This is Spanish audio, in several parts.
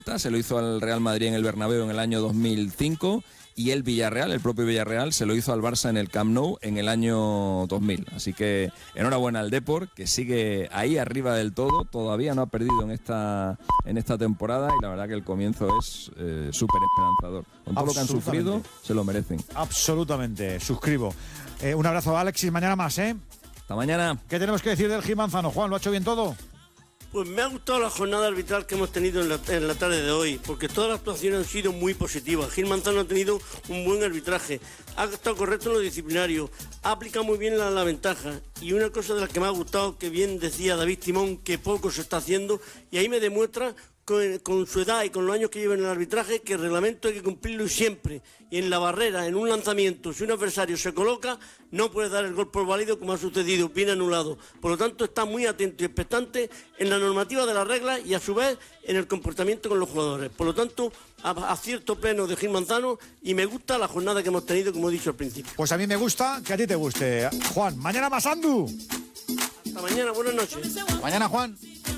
se lo hizo al Real Madrid en el Bernabéu en el año 2005 y el Villarreal, el propio Villarreal, se lo hizo al Barça en el Camp Nou en el año 2000. Así que enhorabuena al Depor, que sigue ahí arriba del todo, todavía no ha perdido en esta temporada y la verdad que el comienzo es súper esperanzador. Con todo lo que han sufrido, se lo merecen. Absolutamente, suscribo. Un abrazo, Alexis, mañana más, ¿eh? Hasta mañana. ¿Qué tenemos que decir del Gil Manzano? Juan, ¿lo ha hecho bien todo? Pues me ha gustado la jornada arbitral que hemos tenido en la tarde de hoy, porque todas las actuaciones han sido muy positivas. Gil Manzano ha tenido un buen arbitraje, ha estado correcto en lo disciplinario, ha aplicado muy bien la ventaja. Y una cosa de las que me ha gustado, que bien decía David Timón, que poco se está haciendo, y ahí me demuestra con su edad y con los años que lleva en el arbitraje, que el reglamento hay que cumplirlo siempre. Y en la barrera, en un lanzamiento, si un adversario se coloca, no puede dar el gol por válido, como ha sucedido, bien anulado. Por lo tanto, está muy atento y expectante en la normativa de las reglas y a su vez en el comportamiento con los jugadores. Por lo tanto, acierto pleno de Gil Manzano y me gusta la jornada que hemos tenido, como he dicho al principio. Pues a mí me gusta, que a ti te guste. Juan, mañana más, Andu. Hasta mañana, buenas noches. Mañana, Juan.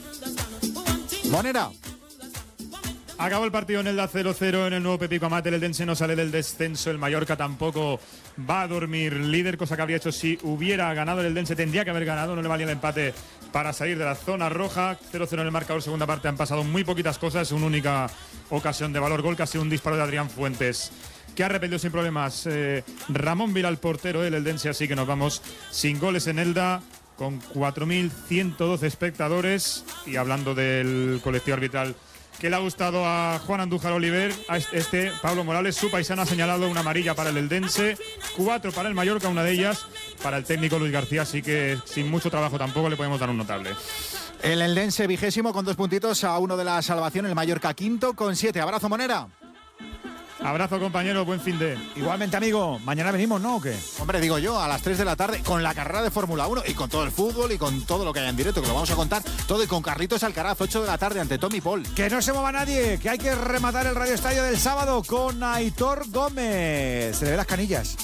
Monera. Acabó el partido en Elda 0-0 en el nuevo Pepico Amate. El Eldense no sale del descenso. El Mallorca tampoco va a dormir líder, cosa que habría hecho si hubiera ganado el Eldense. Tendría que haber ganado, no le valía el empate para salir de la zona roja. 0-0 en el marcador, segunda parte. Han pasado muy poquitas cosas. Una única ocasión de valor gol, que ha sido un disparo de Adrián Fuentes, que ha repetido sin problemas Ramón Vila, el portero del Eldense. Así que nos vamos sin goles en Elda, con 4.112 espectadores. Y hablando del colectivo arbitral que le ha gustado a Juan Andújar Oliver, a Pablo Morales, su paisano, ha señalado una amarilla para el Eldense, 4 para el Mallorca, una de ellas para el técnico Luis García, así que sin mucho trabajo tampoco le podemos dar un notable. El Eldense 20º con 2 puntitos a 1 de la salvación, el Mallorca 5º con 7. Abrazo, Monera. Abrazo, compañero, buen fin de. Igualmente, amigo. ¿Mañana venimos, no, o qué? Hombre, digo yo, a las 3 de la tarde, con la carrera de Fórmula 1 y con todo el fútbol y con todo lo que haya en directo, que lo vamos a contar todo, y con Carlitos Alcaraz, 8 de la tarde, ante Tommy Paul. Que no se mueva nadie, que hay que rematar el Radio Estadio del sábado con Aitor Gómez. Se le ve las canillas.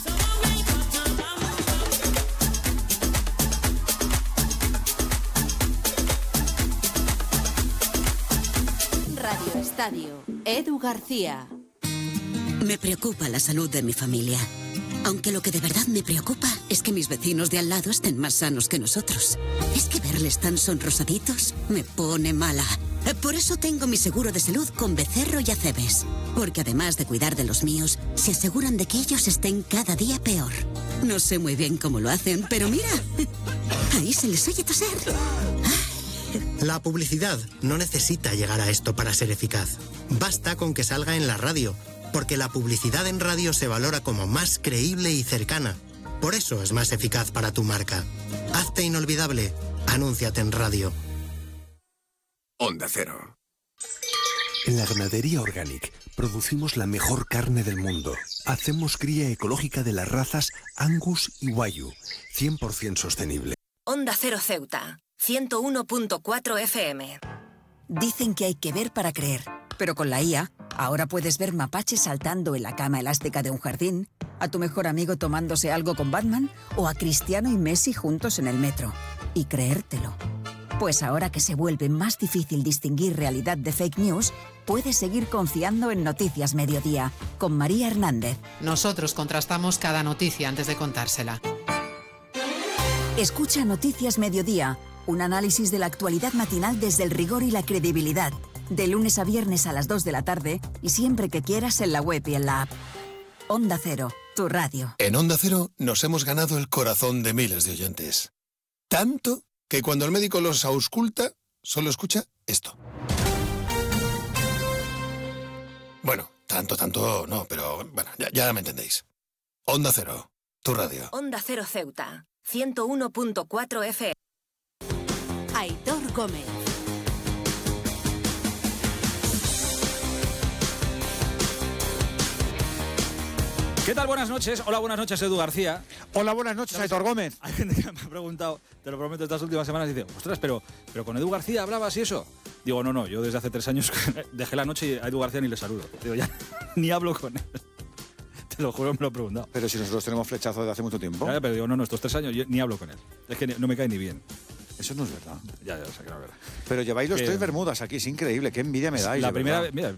Radio Estadio, Edu García. Me preocupa la salud de mi familia. Aunque lo que de verdad me preocupa es que mis vecinos de al lado estén más sanos que nosotros. Es que verles tan sonrosaditos me pone mala. Por eso tengo mi seguro de salud con Becerro y Acebes. Porque además de cuidar de los míos, se aseguran de que ellos estén cada día peor. No sé muy bien cómo lo hacen, pero mira, ahí se les oye toser. La publicidad no necesita llegar a esto para ser eficaz. Basta con que salga en la radio, porque la publicidad en radio se valora como más creíble y cercana. Por eso es más eficaz para tu marca. Hazte inolvidable. Anúnciate en radio. Onda Cero. En la ganadería Organic producimos la mejor carne del mundo. Hacemos cría ecológica de las razas Angus y Wagyu, 100% sostenible. Onda Cero Ceuta, 101.4 FM. Dicen que hay que ver para creer, pero con la IA, ahora puedes ver mapaches saltando en la cama elástica de un jardín, a tu mejor amigo tomándose algo con Batman o a Cristiano y Messi juntos en el metro. Y creértelo. Pues ahora que se vuelve más difícil distinguir realidad de fake news, puedes seguir confiando en Noticias Mediodía, con María Hernández. Nosotros contrastamos cada noticia antes de contársela. Escucha Noticias Mediodía, un análisis de la actualidad matinal desde el rigor y la credibilidad. De lunes a viernes a las 2 de la tarde y siempre que quieras en la web y en la app. Onda Cero, tu radio. En Onda Cero nos hemos ganado el corazón de miles de oyentes. Tanto que cuando el médico los ausculta, solo escucha esto. Bueno, tanto no, pero bueno, ya me entendéis. Onda Cero, tu radio. Onda Cero Ceuta, 101.4 FM. Aitor Gómez. ¿Qué tal? Buenas noches. Hola, buenas noches, Edu García. Hola, buenas noches, Aitor Gómez. Hay gente que me ha preguntado, te lo prometo, estas últimas semanas, dice, ostras, pero con Edu García hablabas y eso. Digo, no, yo desde hace 3 años dejé la noche y a Edu García ni le saludo. Digo, ya ni hablo con él. Te lo juro, me lo he preguntado. Pero si nosotros tenemos flechazo desde hace mucho tiempo. Ya, pero digo, no, estos 3 años yo ni hablo con él. Es que no me cae ni bien. Eso no es verdad. Ya sé que no es verdad. Pero lleváis los Que- 3 bermudas aquí, es increíble, qué envidia me dais. La de primera verdad. vez, mira,